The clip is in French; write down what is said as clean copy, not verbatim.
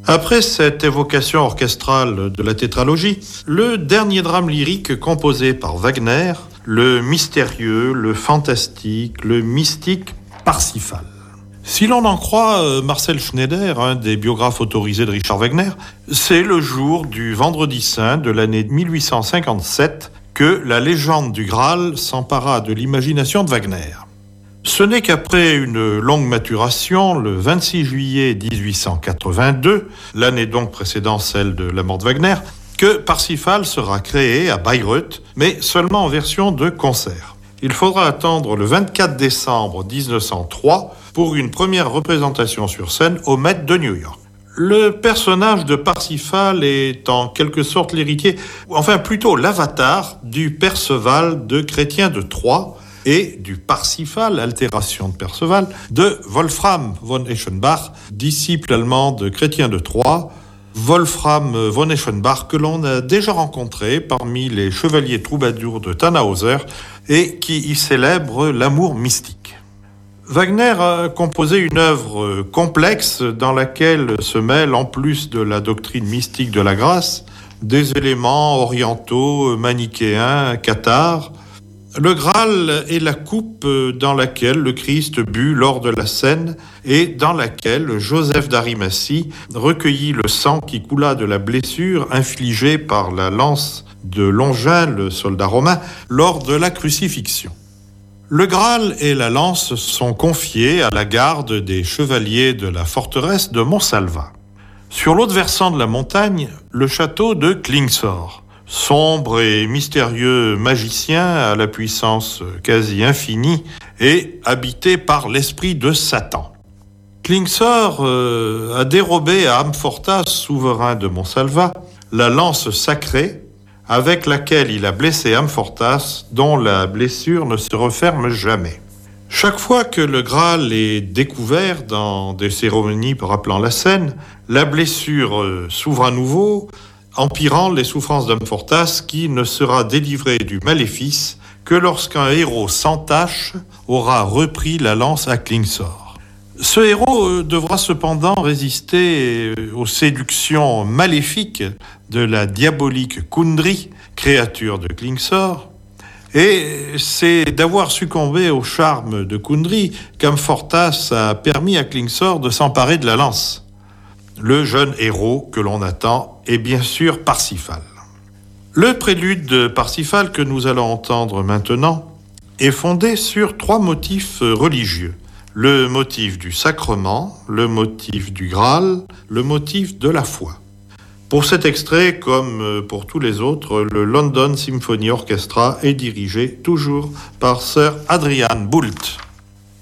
Après cette évocation orchestrale de la tétralogie, le dernier drame lyrique composé par Wagner, le mystérieux, le fantastique, le mystique Parsifal. Si l'on en croit Marcel Schneider, un des biographes autorisés de Richard Wagner, c'est le jour du Vendredi Saint de l'année 1857 que la légende du Graal s'empara de l'imagination de Wagner. Ce n'est qu'après une longue maturation, le 26 juillet 1882, l'année donc précédant celle de la mort de Wagner, que Parsifal sera créé à Bayreuth, mais seulement en version de concert. Il faudra attendre le 24 décembre 1903 pour une première représentation sur scène au Met de New York. Le personnage de Parsifal est en quelque sorte l'héritier, enfin plutôt l'avatar du Perceval de Chrétien de Troyes, et du Parsifal, altération de Perceval, de Wolfram von Eschenbach, disciple allemand de Chrétien de Troyes. Wolfram von Eschenbach, que l'on a déjà rencontré parmi les chevaliers troubadours de Tannhauser et qui y célèbre l'amour mystique. Wagner a composé une œuvre complexe dans laquelle se mêlent, en plus de la doctrine mystique de la grâce, des éléments orientaux, manichéens, cathares. Le Graal est la coupe dans laquelle le Christ but lors de la scène et dans laquelle Joseph d'Arimathie recueillit le sang qui coula de la blessure infligée par la lance de Longin, le soldat romain, lors de la crucifixion. Le Graal et la lance sont confiés à la garde des chevaliers de la forteresse de Montsalvat. Sur l'autre versant de la montagne, le château de Klingsor. Sombre et mystérieux magicien à la puissance quasi infinie et habité par l'esprit de Satan. Klingsor a dérobé à Amfortas, souverain de Montsalvat, la lance sacrée avec laquelle il a blessé Amfortas, dont la blessure ne se referme jamais. Chaque fois que le Graal est découvert dans des cérémonies rappelant la scène, la blessure s'ouvre à nouveau, empirant les souffrances d'Amfortas qui ne sera délivré du maléfice que lorsqu'un héros sans tache aura repris la lance à Klingsor. Ce héros devra cependant résister aux séductions maléfiques de la diabolique Kundry, créature de Klingsor, et c'est d'avoir succombé au charme de Kundry qu'Amfortas a permis à Klingsor de s'emparer de la lance. Le jeune héros que l'on attend est bien sûr Parsifal. Le prélude de Parsifal que nous allons entendre maintenant est fondé sur 3 motifs religieux. Le motif du sacrement, le motif du Graal, le motif de la foi. Pour cet extrait, comme pour tous les autres, le London Symphony Orchestra est dirigé toujours par Sir Adrian Boult.